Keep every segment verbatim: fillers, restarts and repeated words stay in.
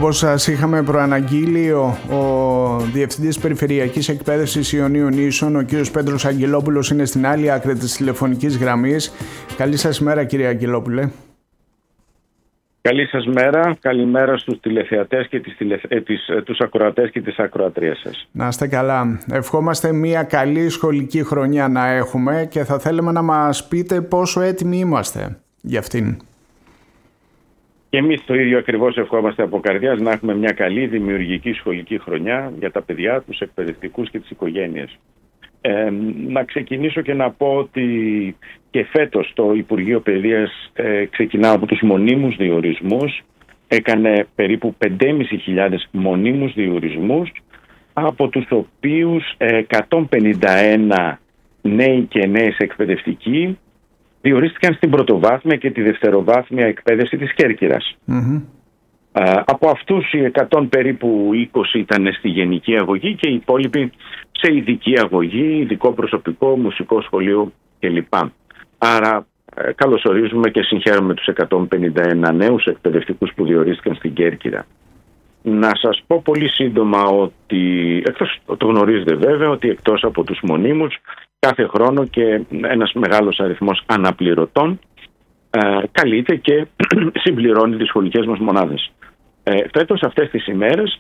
Όπως σας είχαμε προαναγγείλει, ο, ο Διευθυντής Περιφερειακής Εκπαίδευσης Ιωνίων Νήσων, ο κύριος Πέτρος Αγγελόπουλος, είναι στην άλλη άκρη της τηλεφωνικής γραμμής. Καλή σας μέρα, κύριε Αγγελόπουλε. Καλή σας μέρα, καλημέρα στους τηλεθεατές και τις τηλε... ε, τις, ε, τους ακροατές και τις ακροατρίες σας. Να είστε καλά. Ευχόμαστε μια καλή σχολική χρονιά να έχουμε και θα θέλαμε να μας πείτε πόσο έτοιμοι είμαστε για αυτήν. Και εμείς το ίδιο ακριβώς ευχόμαστε από καρδιάς, να έχουμε μια καλή δημιουργική σχολική χρονιά για τα παιδιά, τους εκπαιδευτικούς και τις οικογένειες. Ε, να ξεκινήσω και να πω ότι και φέτος το Υπουργείο Παιδείας ε, ξεκινά από τους μονίμους διορισμούς. Έκανε περίπου πέντε χιλιάδες πεντακόσιους μονίμους διορισμούς, από τους οποίους ε, εκατόν πενήντα ένα νέοι και νέες εκπαιδευτικοί διορίστηκαν στην πρωτοβάθμια και τη δευτεροβάθμια εκπαίδευση της Κέρκυρας. Mm-hmm. Uh, από αυτούς οι εκατό περίπου είκοσι ήταν στη γενική αγωγή και οι υπόλοιποι σε ειδική αγωγή, ειδικό προσωπικό, μουσικό σχολείο κλπ. Άρα uh, καλωσορίζουμε και συγχαίρουμε τους εκατόν πενήντα ένα νέους εκπαιδευτικούς που διορίστηκαν στην Κέρκυρα. Να σας πω πολύ σύντομα ότι, εκτός, το γνωρίζετε βέβαια, ότι εκτός από τους μονίμους κάθε χρόνο και ένας μεγάλος αριθμός αναπληρωτών ε, καλείται και συμπληρώνει τις σχολικές μας μονάδες. Ε, φέτος αυτές τις ημέρες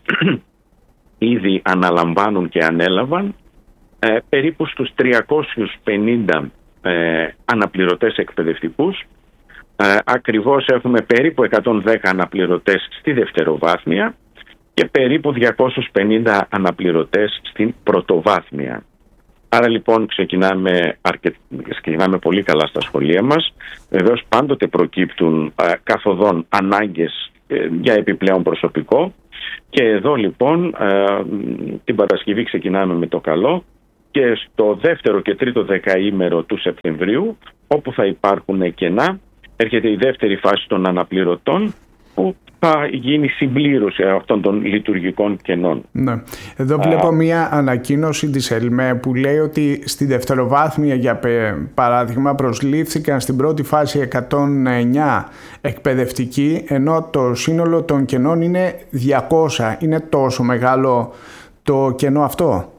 ήδη αναλαμβάνουν και ανέλαβαν ε, περίπου στους τριακόσιους πενήντα ε, αναπληρωτές εκπαιδευτικούς. Ε, ακριβώς έχουμε περίπου εκατόν δέκα αναπληρωτές στη δευτεροβάθμια και περίπου διακόσιους πενήντα αναπληρωτές στην πρωτοβάθμια. Άρα λοιπόν ξεκινάμε, αρκε... ξεκινάμε πολύ καλά στα σχολεία μας. Βεβαίως πάντοτε προκύπτουν α, καθοδόν ανάγκες ε, για επιπλέον προσωπικό και εδώ λοιπόν α, την Παρασκευή ξεκινάμε με το καλό και στο δεύτερο και τρίτο δεκαήμερο του Σεπτεμβρίου, όπου θα υπάρχουν κενά, έρχεται η δεύτερη φάση των αναπληρωτών που θα γίνει συμπλήρωση αυτών των λειτουργικών κενών. Ναι. Εδώ βλέπω Α... μια ανακοίνωση της ΕΛΜΕ που λέει ότι στη δευτεροβάθμια, για παράδειγμα, προσλήφθηκαν στην πρώτη φάση εκατόν εννέα εκπαιδευτικοί, ενώ το σύνολο των κενών είναι διακόσια. Είναι τόσο μεγάλο το κενό αυτό?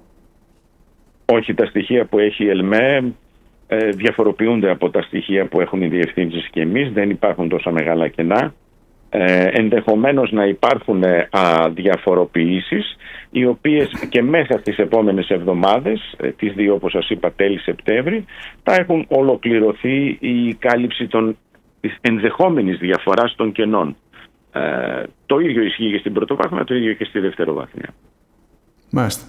Όχι, τα στοιχεία που έχει η ΕΛΜΕ ε, διαφοροποιούνται από τα στοιχεία που έχουν οι διευθύνσεις και εμείς. Δεν υπάρχουν τόσα μεγάλα κενά. Ε, ενδεχομένως να υπάρχουν α, διαφοροποιήσεις, οι οποίες και μέσα στις επόμενες εβδομάδες, ε, τις δύο όπως σας είπα τέλη Σεπτέμβρη, θα έχουν ολοκληρωθεί η κάλυψη των, της ενδεχόμενης διαφοράς των κενών. Ε, το ίδιο ισχύει και στην πρωτοβάθμια, το ίδιο και στη δευτεροβάθμια. Μάλιστα.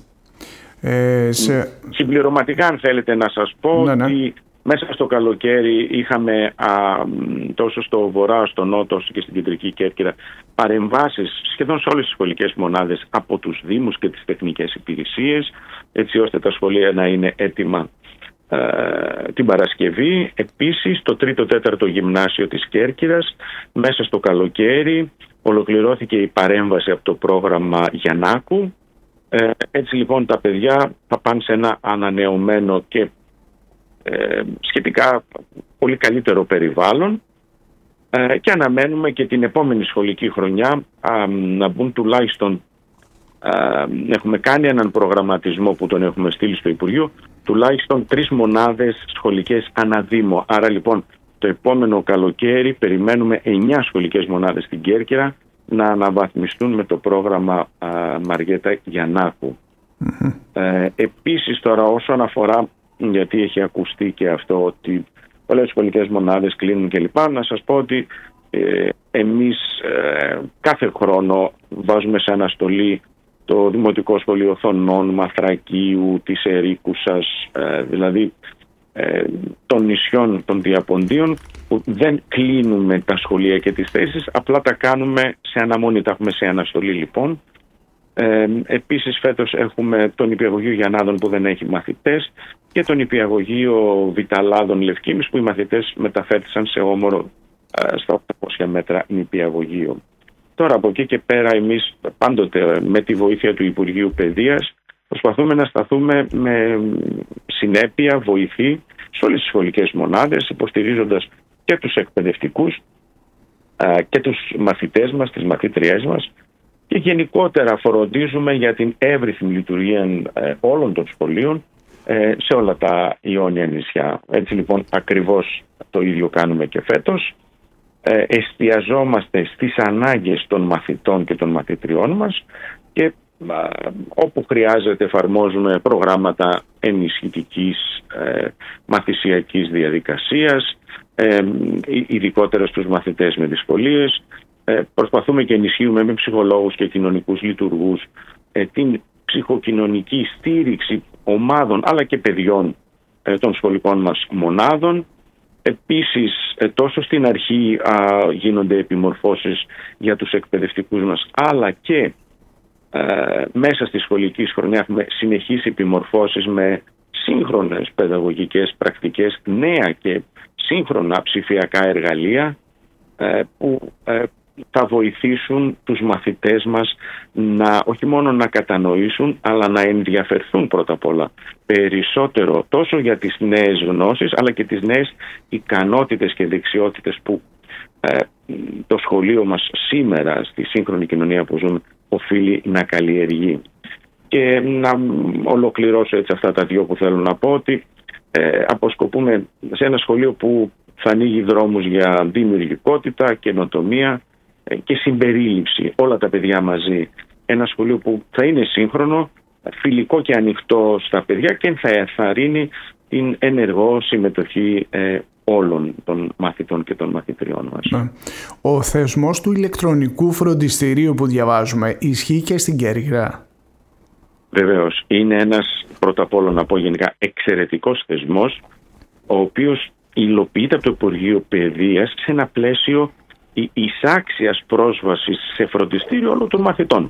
Ε, σε... Συμπληρωματικά, αν θέλετε να σας πω, ναι, ναι. ότι μέσα στο καλοκαίρι είχαμε α, τόσο στο βορρά, στο νότο και στην κεντρική Κέρκυρα παρεμβάσεις σχεδόν σε όλες τις σχολικές μονάδες από τους Δήμους και τις τεχνικές υπηρεσίες, έτσι ώστε τα σχολεία να είναι έτοιμα α, την Παρασκευή. Επίσης, το τρίτο τέταρτο γυμνάσιο της Κέρκυρας μέσα στο καλοκαίρι ολοκληρώθηκε η παρέμβαση από το πρόγραμμα Γιαννάκου. Ε, έτσι λοιπόν τα παιδιά θα πάνε σε ένα ανανεωμένο και Ε, σχετικά πολύ καλύτερο περιβάλλον ε, και αναμένουμε και την επόμενη σχολική χρονιά α, να μπουν τουλάχιστον α, έχουμε κάνει έναν προγραμματισμό που τον έχουμε στείλει στο Υπουργείο, τουλάχιστον τρεις μονάδες σχολικές αναδήμο. Άρα λοιπόν το επόμενο καλοκαίρι περιμένουμε εννιά σχολικές μονάδες στην Κέρκυρα να αναβαθμιστούν με το πρόγραμμα α, Μαριέτα Γιαννάκου. Mm-hmm. ε, επίσης τώρα όσον αφορά, γιατί έχει ακουστεί και αυτό ότι πολλές σχολικές μονάδες κλείνουν κλπ. Να σας πω ότι ε, εμείς ε, κάθε χρόνο βάζουμε σε αναστολή το Δημοτικό Σχολείο Θωνών, Μαθρακίου, της Ερίκουσας, ε, δηλαδή ε, των νησιών των Διαποντίων, που δεν κλείνουμε τα σχολεία και τις θέσεις, απλά τα κάνουμε σε αναμονή, τα έχουμε σε αναστολή λοιπόν. Ε, επίσης φέτος έχουμε τον Νηπιαγωγείο Γιαννάδων που δεν έχει μαθητές και τον Νηπιαγωγείο Βιταλάδων Λευκήμης που οι μαθητές μεταφέρθησαν σε όμορο ε, στα οκτακόσια μέτρα νηπιαγωγείο. Τώρα από εκεί και πέρα εμείς πάντοτε με τη βοήθεια του Υπουργείου Παιδείας προσπαθούμε να σταθούμε με συνέπεια, βοηθή σε όλες τις σχολικές μονάδες, υποστηρίζοντας και τους εκπαιδευτικούς ε, και τους μαθητές μας, τις μαθήτριές μας, και γενικότερα φροντίζουμε για την εύρυθμη λειτουργία όλων των σχολείων σε όλα τα Ιόνια νησιά. Έτσι λοιπόν ακριβώς το ίδιο κάνουμε και φέτος. Εστιαζόμαστε στις ανάγκες των μαθητών και των μαθητριών μας και όπου χρειάζεται εφαρμόζουμε προγράμματα ενισχυτικής ε, μαθησιακής διαδικασίας, ε, ειδικότερα στους μαθητές με δυσκολίες. Ε, προσπαθούμε και ενισχύουμε με ψυχολόγους και κοινωνικούς λειτουργούς ε, την ψυχοκοινωνική στήριξη ομάδων αλλά και παιδιών ε, των σχολικών μας μονάδων. Επίσης, ε, τόσο στην αρχή α, γίνονται επιμορφώσεις για τους εκπαιδευτικούς μας, αλλά και ε, μέσα στη σχολική χρονιά έχουμε συνεχείς επιμορφώσεις με σύγχρονες παιδαγωγικές πρακτικές, νέα και σύγχρονα ψηφιακά εργαλεία ε, που ε, θα βοηθήσουν τους μαθητές μας να όχι μόνο να κατανοήσουν αλλά να ενδιαφερθούν πρώτα απ' όλα περισσότερο τόσο για τις νέες γνώσεις αλλά και τις νέες ικανότητες και δεξιότητες που ε, το σχολείο μας σήμερα στη σύγχρονη κοινωνία που ζουν οφείλει να καλλιεργεί. Και να ολοκληρώσω έτσι αυτά τα δύο που θέλω να πω, ότι ε, αποσκοπούμε σε ένα σχολείο που θα ανοίγει δρόμους για δημιουργικότητα, καινοτομία και συμπερίληψη, όλα τα παιδιά μαζί. Ένα σχολείο που θα είναι σύγχρονο, φιλικό και ανοιχτό στα παιδιά και θα ενθαρρύνει την ενεργό συμμετοχή ε, όλων των μαθητών και των μαθητριών μας. Ναι. Ο θεσμός του ηλεκτρονικού φροντιστηρίου που διαβάζουμε ισχύει και στην Κέρκυρα? Βεβαίως. Είναι ένας, πρώτα απ' όλα να πω γενικά, εξαιρετικός θεσμός, ο οποίος υλοποιείται από το Υπουργείο Παιδείας σε ένα πλαίσιο εισάξιας πρόσβασης σε φροντιστήριο όλων των μαθητών.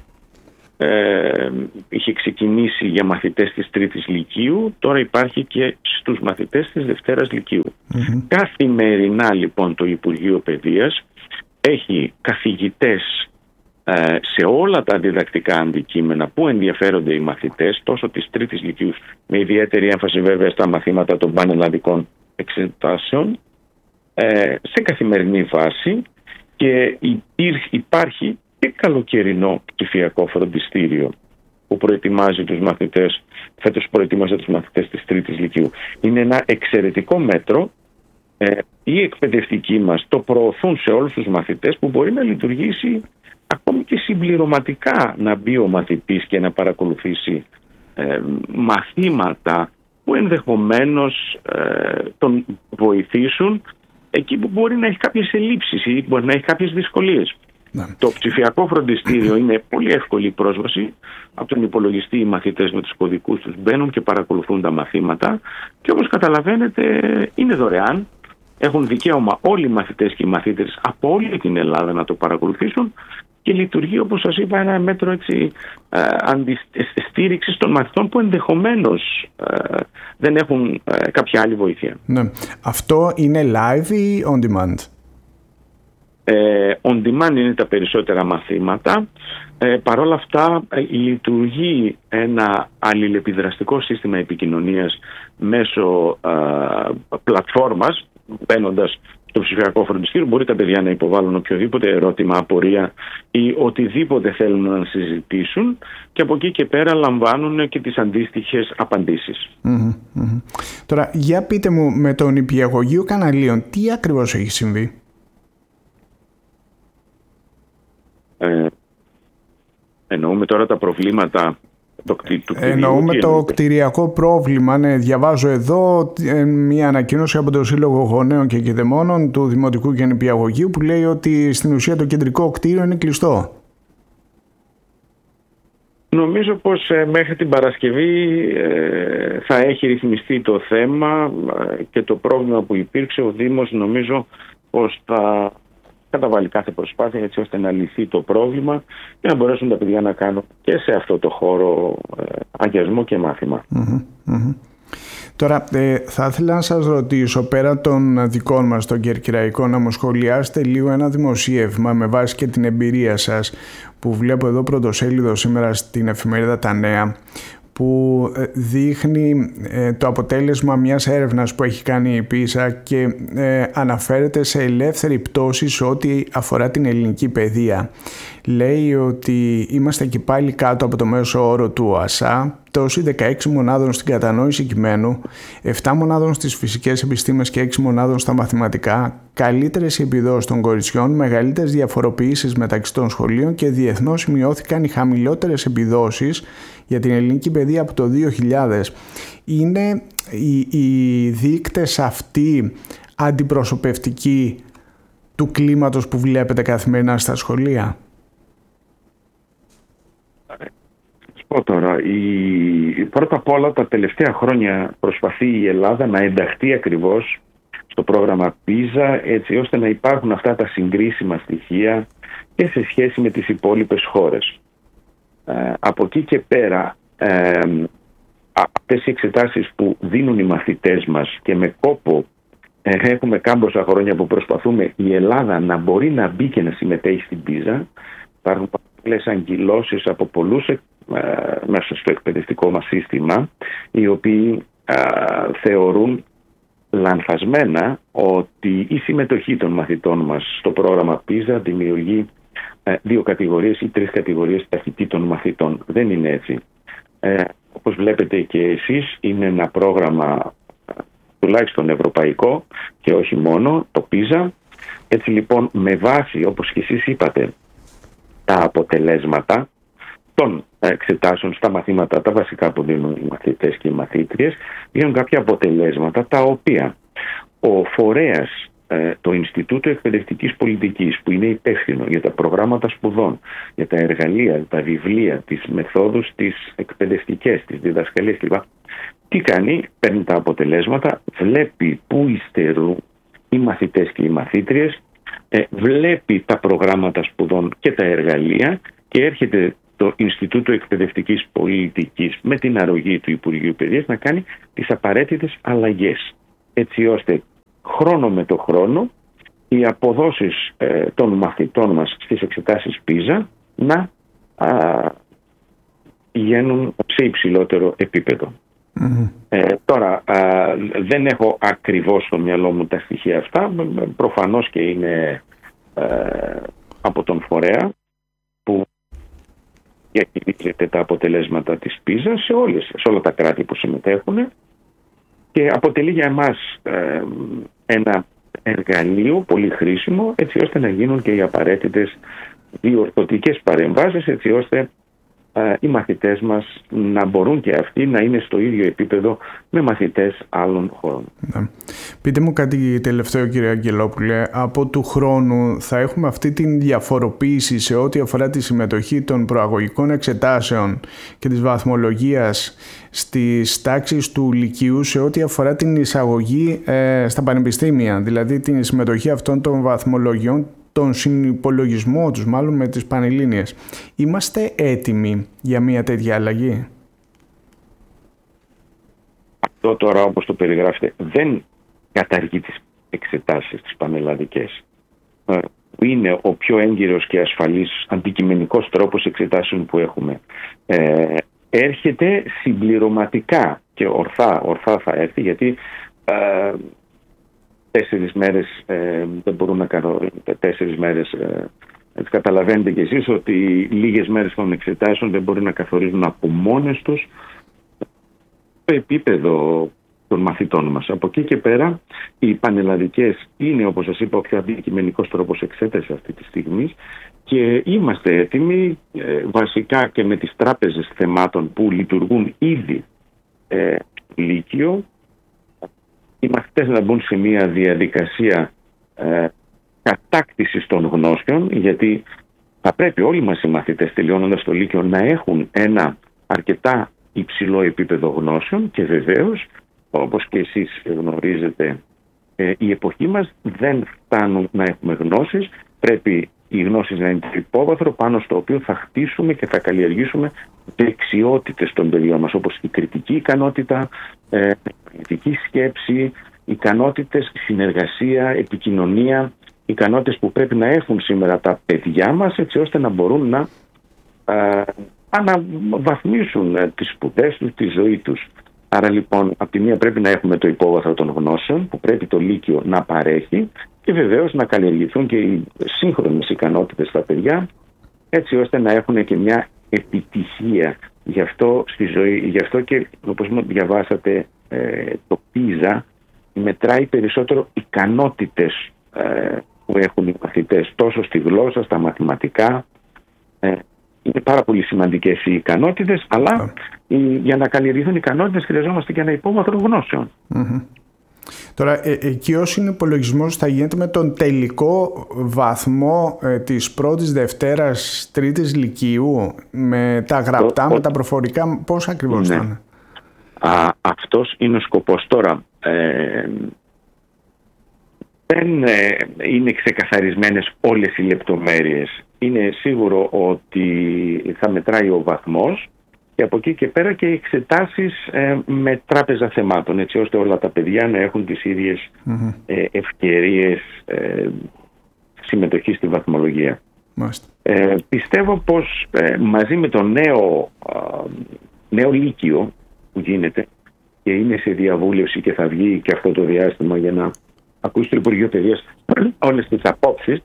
Ε, είχε ξεκινήσει για μαθητές της τρίτης λυκείου, τώρα υπάρχει και στους μαθητές της δευτέρας λυκείου. Mm-hmm. Καθημερινά λοιπόν το Υπουργείο Παιδείας έχει καθηγητές ε, σε όλα τα διδακτικά αντικείμενα που ενδιαφέρονται οι μαθητές, τόσο της τρίτης λυκείου, με ιδιαίτερη έμφαση βέβαια στα μαθήματα των πανελλαδικών εξετάσεων, ε, σε καθημερινή βάση. Και υπάρχει και καλοκαιρινό ψηφιακό φροντιστήριο που προετοιμάζει τους μαθητές, φέτος προετοίμασε τους μαθητές της τρίτης λυκείου. Είναι ένα εξαιρετικό μέτρο. Ε, οι εκπαιδευτικοί μας το προωθούν σε όλους τους μαθητές, που μπορεί να λειτουργήσει ακόμη και συμπληρωματικά, να μπει ο μαθητής και να παρακολουθήσει ε, μαθήματα που ενδεχομένως ε, τον βοηθήσουν εκεί που μπορεί να έχει κάποιες ελλείψεις ή μπορεί να έχει κάποιες δυσκολίες. Ναι. Το ψηφιακό φροντιστήριο είναι πολύ εύκολη πρόσβαση. Από τον υπολογιστή οι μαθητές με τους κωδικούς τους μπαίνουν και παρακολουθούν τα μαθήματα και όπως καταλαβαίνετε είναι δωρεάν. Έχουν δικαίωμα όλοι οι μαθητές και οι μαθήτες από όλη την Ελλάδα να το παρακολουθήσουν και λειτουργεί, όπως σας είπα, ένα μέτρο έτσι, ε, στήριξης των μαθητών που ενδεχομένως ε, δεν έχουν ε, κάποια άλλη βοήθεια. Ναι. Αυτό είναι live ή on demand? Ε, on demand είναι τα περισσότερα μαθήματα. Ε, Παρ' όλα αυτά ε, λειτουργεί ένα αλληλεπιδραστικό σύστημα επικοινωνίας μέσω ε, πλατφόρμας. Μπαίνοντας στο ψηφιακό φροντιστήριο, μπορεί τα παιδιά να υποβάλουν οποιοδήποτε ερώτημα, απορία ή οτιδήποτε θέλουν να συζητήσουν και από εκεί και πέρα λαμβάνουν και τις αντίστοιχες απαντήσεις. Mm-hmm, mm-hmm. Τώρα, για πείτε μου, με τον νηπιαγωγείο Καναλίων, τι ακριβώς έχει συμβεί? Ε, εννοούμε τώρα τα προβλήματα Το κτί, του Εννοούμε το κτηριακό πρόβλημα. Ναι, διαβάζω εδώ ε, μια ανακοίνωση από το Σύλλογο Γονέων και Κηδεμόνων του Δημοτικού και Νηπιαγωγείου που λέει ότι στην ουσία το κεντρικό κτίριο είναι κλειστό. Νομίζω πως ε, μέχρι την Παρασκευή ε, θα έχει ρυθμιστεί το θέμα ε, και το πρόβλημα που υπήρξε. Ο Δήμος νομίζω πως θα καταβάλει κάθε προσπάθεια έτσι ώστε να λυθεί το πρόβλημα και να μπορέσουν τα παιδιά να κάνουν και σε αυτό το χώρο ε, αγιασμό και μάθημα. Mm-hmm, mm-hmm. Τώρα ε, θα ήθελα να σας ρωτήσω, πέρα των δικών μας των κερκυραϊκών, να μου σχολιάσετε λίγο ένα δημοσίευμα με βάση και την εμπειρία σας που βλέπω εδώ πρωτοσέλιδο σήμερα στην εφημερίδα Τα Νέα, που δείχνει το αποτέλεσμα μιας έρευνας που έχει κάνει η πίζα και αναφέρεται σε ελεύθερη πτώση σε ό,τι αφορά την ελληνική παιδεία. Λέει ότι είμαστε και πάλι κάτω από το μέσο όρο του ΟΑΣΑ, πτώση δεκαέξι μονάδων στην κατανόηση κειμένου, επτά μονάδων στις φυσικές επιστήμες και έξι μονάδων στα μαθηματικά, καλύτερες επιδόσεις των κοριτσιών, μεγαλύτερες διαφοροποιήσεις μεταξύ των σχολείων και διεθνώς σημειώθηκαν οι χαμηλότερες επιδόσεις για την ελληνική παιδεία από το δύο χιλιάδες. Είναι οι, οι δείκτες αυτοί αντιπροσωπευτικοί του κλίματος που βλέπετε καθημερινά στα σχολεία? Τώρα, η... πρώτα απ' όλα τα τελευταία χρόνια προσπαθεί η Ελλάδα να ενταχθεί ακριβώς στο πρόγραμμα πίζα, έτσι ώστε να υπάρχουν αυτά τα συγκρίσιμα στοιχεία και σε σχέση με τις υπόλοιπες χώρες. Ε, από εκεί και πέρα, ε, αυτές οι εξετάσεις που δίνουν οι μαθητές μας και με κόπο ε, έχουμε κάμποσα χρόνια που προσπαθούμε η Ελλάδα να μπορεί να μπει και να συμμετέχει στην πίζα. Υπάρχουν πολλές αγκυλώσεις από πολλούς ε, μέσα στο εκπαιδευτικό μας σύστημα, οι οποίοι ε, θεωρούν λανθασμένα ότι η συμμετοχή των μαθητών μας στο πρόγραμμα πίζα δημιουργεί ε, δύο κατηγορίες ή τρεις κατηγορίες ταχυτήτων μαθητών. Δεν είναι έτσι. Ε, όπως βλέπετε και εσείς, είναι ένα πρόγραμμα τουλάχιστον ευρωπαϊκό και όχι μόνο, το πίζα. Έτσι λοιπόν, με βάση, όπως και εσείς είπατε, τα αποτελέσματα των εξετάσεων στα μαθήματα, τα βασικά που δίνουν οι μαθητές και οι μαθήτριες, δίνουν κάποια αποτελέσματα τα οποία ο φορέας, το Ινστιτούτο Εκπαιδευτικής Πολιτικής, που είναι υπεύθυνο για τα προγράμματα σπουδών, για τα εργαλεία, τα βιβλία, τις μεθόδους, τις εκπαιδευτικές, τις διδασκαλίες κλπ. Τι κάνει? Παίρνει τα αποτελέσματα, βλέπει πού υστερούν οι μαθητές και οι μαθήτριες, βλέπει τα προγράμματα σπουδών και τα εργαλεία και έρχεται το Ινστιτούτο Εκπαιδευτικής Πολιτικής με την αρρωγή του Υπουργείου Παιδείας να κάνει τις απαραίτητες αλλαγές, έτσι ώστε χρόνο με το χρόνο οι αποδόσεις ε, των μαθητών μας στις εξετάσεις πίζα να α, πηγαίνουν σε υψηλότερο επίπεδο. Mm-hmm. Ε, τώρα α, δεν έχω ακριβώς στο μυαλό μου τα στοιχεία αυτά, προφανώς και είναι ε, από τον φορέα που διακηρύττεται τα αποτελέσματα της πίζα σε, όλες, σε όλα τα κράτη που συμμετέχουν και αποτελεί για εμάς ε, ένα εργαλείο πολύ χρήσιμο, έτσι ώστε να γίνουν και οι απαραίτητες διορθωτικές παρεμβάσεις, έτσι ώστε ε, οι μαθητές μας να μπορούν και αυτοί να είναι στο ίδιο επίπεδο με μαθητές άλλων χωρών. Ναι. Πείτε μου κάτι τελευταίο, κύριε Αγγελόπουλε. Από του χρόνου θα έχουμε αυτή την διαφοροποίηση σε ό,τι αφορά τη συμμετοχή των προαγωγικών εξετάσεων και της βαθμολογίας στις τάξεις του Λυκείου σε ό,τι αφορά την εισαγωγή ε, στα πανεπιστήμια, δηλαδή την συμμετοχή αυτών των βαθμολογιών, τον συνυπολογισμό τους μάλλον με τις πανελλήνιες. Είμαστε έτοιμοι για μια τέτοια αλλαγή? Αυτό τώρα, όπως το περιγράφετε, δεν καταργεί τις εξετάσεις τις πανελλαδικές. Είναι ο πιο έγκυρος και ασφαλής αντικειμενικός τρόπος εξετάσεων που έχουμε. Ε, έρχεται συμπληρωματικά και ορθά, ορθά θα έρθει, γιατί ε, τέσσερις μέρες ε, δεν μπορούν να κάνουν τέσσερις μέρες ε, έτσι καταλαβαίνετε κι εσείς ότι λίγες μέρες των εξετάσεων δεν μπορεί να καθορίζουν από μόνες τους το επίπεδο των μαθητών μας. Από εκεί και πέρα οι πανελλαδικές είναι, όπως σας είπα, ο πιο αντικειμενικός τρόπος εξέτασης αυτή τη στιγμή και είμαστε έτοιμοι ε, βασικά και με τις τράπεζες θεμάτων που λειτουργούν ήδη ε, Λύκειο, οι μαθητές να μπουν σε μια διαδικασία ε, κατάκτησης των γνώσεων, γιατί θα πρέπει όλοι μας οι μαθητές τελειώνοντας το Λύκειο να έχουν ένα αρκετά υψηλό επίπεδο γνώσεων και βεβαίως, όπως και εσείς γνωρίζετε, ε, η εποχή μας δεν φτάνουν να έχουμε γνώσεις, πρέπει οι γνώσεις να είναι το υπόβαθρο πάνω στο οποίο θα χτίσουμε και θα καλλιεργήσουμε δεξιότητες των παιδιών μας, όπως η κριτική ικανότητα, ε, η κριτική σκέψη, ικανότητες, συνεργασία, επικοινωνία, ικανότητες που πρέπει να έχουν σήμερα τα παιδιά μας, έτσι ώστε να μπορούν να ε, αναβαθμίσουν τις σπουδές τους, τη ζωή τους. Άρα λοιπόν από τη μία πρέπει να έχουμε το υπόβαθρο των γνώσεων που πρέπει το Λύκειο να παρέχει και βεβαίως να καλλιεργηθούν και οι σύγχρονες ικανότητες στα παιδιά, έτσι ώστε να έχουν και μια επιτυχία. Γι' αυτό στη ζωή, γι' αυτό και όπως μου διαβάσατε ε, το πίζα μετράει περισσότερο ικανότητες ε, που έχουν οι μαθητές τόσο στη γλώσσα, στα μαθηματικά. Ε, είναι πάρα πολύ σημαντικές οι ικανότητες, αλλά η, για να καλλιεργηθούν οι ικανότητες χρειαζόμαστε και ένα υπόβαθρο γνώσεων. Mm-hmm. Τώρα, ε, εκεί ο συνυπολογισμός θα γίνεται με τον τελικό βαθμό ε, της πρώτης, δευτέρας, τρίτης λυκείου, με τα γραπτά, το, με τα προφορικά, πώς ακριβώς ναι. θα είναι? Α, αυτός είναι ο σκοπός. Τώρα, ε, δεν ε, είναι ξεκαθαρισμένες όλες οι λεπτομέρειες. Είναι σίγουρο ότι θα μετράει ο βαθμός και από εκεί και πέρα και εξετάσεις ε, με τράπεζα θεμάτων, έτσι ώστε όλα τα παιδιά να έχουν τις ίδιες mm-hmm. ε, ευκαιρίες ε, συμμετοχής στη βαθμολογία. Ε, πιστεύω πως ε, μαζί με το νέο, ε, νέο λύκειο που γίνεται και είναι σε διαβούλευση και θα βγει και αυτό το διάστημα για να ακούσει το Υπουργείο Παιδείας όλες τις απόψεις,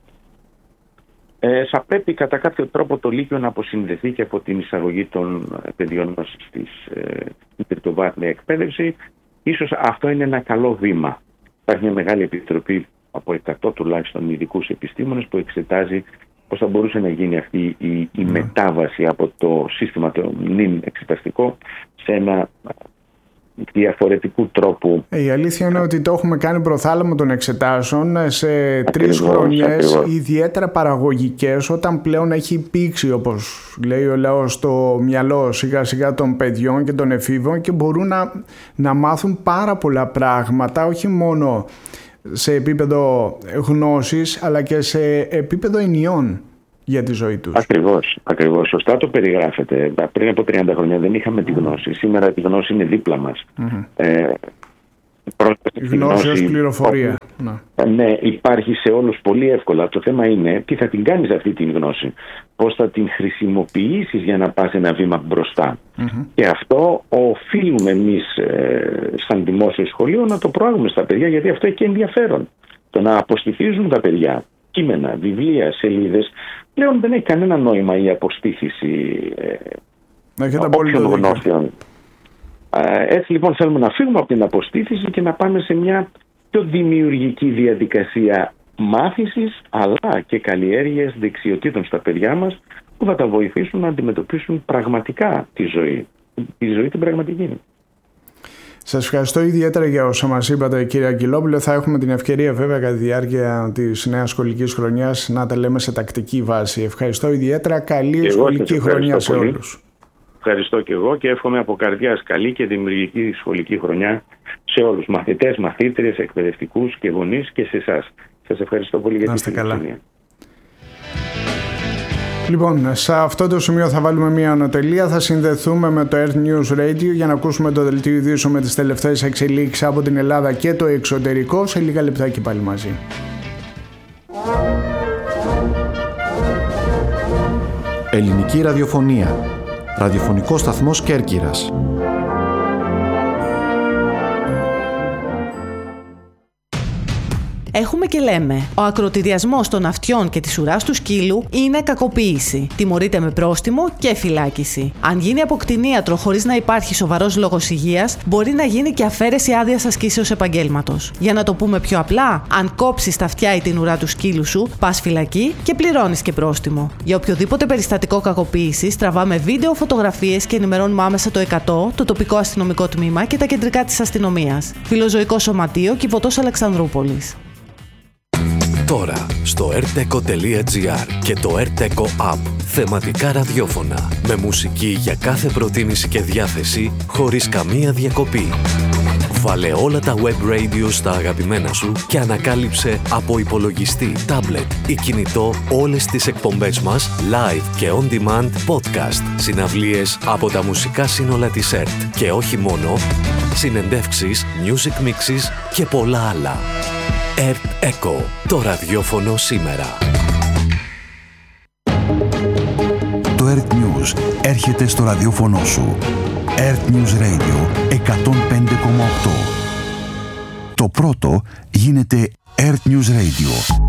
Ε, θα πρέπει κατά κάποιο τρόπο το Λύκειο να αποσυνδεθεί και από την εισαγωγή των παιδιών μας στην τριτοβάθμια εκπαίδευση. Ίσως αυτό είναι ένα καλό βήμα. Υπάρχει μια μεγάλη επιτροπή από εκατό τουλάχιστον ειδικούς επιστήμονες που εξετάζει πώς θα μπορούσε να γίνει αυτή η, η mm. μετάβαση από το σύστημα το νυν εξεταστικό σε ένα διαφορετικού τρόπου. Η αλήθεια είναι ότι το έχουμε κάνει προθάλαμο των εξετάσεων σε ακριβώς, τρεις χρονιές ακριβώς. ιδιαίτερα παραγωγικές, όταν πλέον έχει πήξει, όπως λέει ο λαός, στο μυαλό σιγά σιγά των παιδιών και των εφήβων και μπορούν να, να μάθουν πάρα πολλά πράγματα, όχι μόνο σε επίπεδο γνώσης αλλά και σε επίπεδο ενιών για τη ζωή τους. Ακριβώς, ακριβώς. Σωστά το περιγράφετε. Πριν από τριάντα χρόνια δεν είχαμε τη γνώση. Σήμερα τη γνώση είναι δίπλα μας. Mm-hmm. Ε, η γνώση ως πληροφορία. Ναι. ναι, υπάρχει σε όλους πολύ εύκολα. Το θέμα είναι τι θα την κάνεις αυτή την γνώση. Πώς θα την χρησιμοποιήσεις για να πας ένα βήμα μπροστά. Mm-hmm. Και αυτό οφείλουμε εμείς ε, σαν δημόσιο σχολείο να το προάγουμε στα παιδιά, γιατί αυτό έχει και ενδιαφέρον. Το να αποστηθίζουν τα παιδιά κείμενα, βιβλία, σελίδες, πλέον δεν έχει κανένα νόημα η αποστήθηση ε, όποιων γνώσεων. Ε, έτσι λοιπόν θέλουμε να φύγουμε από την αποστήθηση και να πάμε σε μια πιο δημιουργική διαδικασία μάθησης αλλά και καλλιέργειας δεξιοτήτων στα παιδιά μας που θα τα βοηθήσουν να αντιμετωπίσουν πραγματικά τη ζωή, τη ζωή την πραγματική. Σας ευχαριστώ ιδιαίτερα για όσα μας είπατε, κύριε Αγγελόπουλε. Θα έχουμε την ευκαιρία βέβαια κατά τη διάρκεια της νέας σχολικής χρονιάς να τα λέμε σε τακτική βάση. Ευχαριστώ ιδιαίτερα. Καλή και σχολική χρονιά σε πολύ. όλους. Ευχαριστώ και εγώ και εύχομαι από καρδιάς καλή και δημιουργική σχολική χρονιά σε όλους. Μαθητές, μαθήτριες, εκπαιδευτικούς και γονείς και σε εσάς. Σας ευχαριστώ πολύ για τη φιλοξενία. Λοιπόν, σε αυτό το σημείο θα βάλουμε μια ανατελεία. Θα συνδεθούμε με το Earth News Radio για να ακούσουμε το δελτίο ειδήσεων με τις τελευταίες εξελίξεις από την Ελλάδα και το εξωτερικό. Σε λίγα λεπτά και πάλι μαζί. Ελληνική ραδιοφωνία. Ραδιοφωνικός σταθμός Κέρκυρας. Έχουμε και λέμε. Ο ακροτηριασμός των αυτιών και της ουράς του σκύλου είναι κακοποίηση. Τιμωρείται με πρόστιμο και φυλάκιση. Αν γίνει από κτηνίατρο χωρίς να υπάρχει σοβαρός λόγος υγείας, μπορεί να γίνει και αφαίρεση άδειας ασκήσεως επαγγέλματος. Για να το πούμε πιο απλά, αν κόψεις τα αυτιά ή την ουρά του σκύλου σου, πας φυλακή και πληρώνεις και πρόστιμο. Για οποιοδήποτε περιστατικό κακοποίησης, τραβάμε βίντεο, φωτογραφίες και ενημερώνουμε άμεσα το εκατό, το τοπικό αστυνομικό τμήμα και τα κεντρικά της αστυνομίας. Φιλοζωικό Σωματείο Κιβωτός Αλεξανδρούπολης. Τώρα στο erteco τελεία gr και το erteco app θεματικά ραδιόφωνα με μουσική για κάθε προτίμηση και διάθεση χωρίς καμία διακοπή. Βάλε όλα τα web radio στα αγαπημένα σου και ανακάλυψε από υπολογιστή, τάμπλετ ή κινητό όλες τις εκπομπές μας live και on demand podcast, συναυλίες από τα μουσικά σύνολα της ΕΡΤ και όχι μόνο, συνεντεύξεις, music mixes και πολλά άλλα. erteco, το ραδιόφωνο σήμερα. Το Earth News έρχεται στο ραδιόφωνο σου. Earth News Radio εκατόν πέντε κόμμα οκτώ. Το πρώτο γίνεται Earth News Radio.